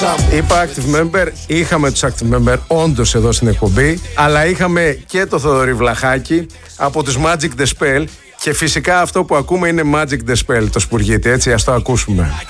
Είπα active member, είχαμε τους active member όντως εδώ στην εκπομπή, αλλά είχαμε και το Θοδωρή Βλαχάκη από τους Magic the Spell και φυσικά αυτό που ακούμε είναι Magic the Spell, το Σπουργίτη, έτσι, ας το ακούσουμε.